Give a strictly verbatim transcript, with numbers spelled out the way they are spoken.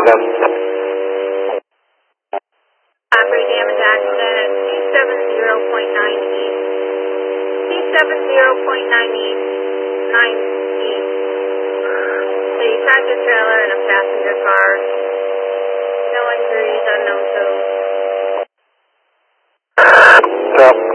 Property damage accident at C seventy point nine east. C seventy point nine east. nine east. The tractor trailer and a passenger car. No injuries, unknown tow. Stop.